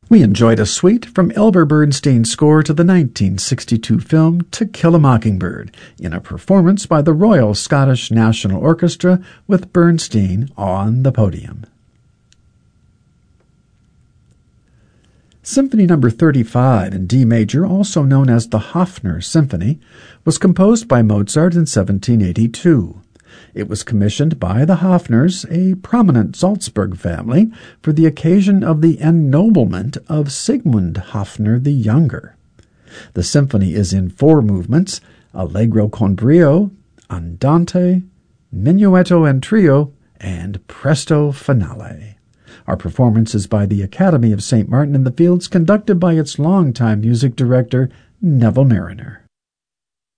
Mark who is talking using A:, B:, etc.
A: We enjoyed a suite from Elmer Bernstein's score to the 1962 film To Kill a Mockingbird, in a performance by the Royal Scottish National Orchestra with Bernstein on the podium. Symphony No. 35 in D major, also known as the Hofner Symphony, was composed by Mozart in 1782. It was commissioned by the Hofners, a prominent Salzburg family, for the occasion of the ennoblement of Sigmund Hofner the Younger. The symphony is in 4 movements: Allegro con brio, Andante, Minuetto and Trio, and Presto Finale. Our performance is by the Academy of St. Martin in the Fields, conducted by its longtime music director, Neville Mariner.